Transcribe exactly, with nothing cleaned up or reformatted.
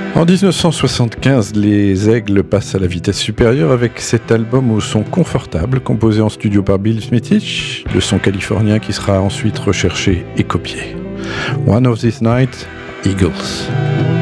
En dix-neuf cent soixante-quinze, les Aigles passent à la vitesse supérieure avec cet album au son confortable, composé en studio par Bill Smittich, le son californien qui sera ensuite recherché et copié. One of These Nights, Eagles.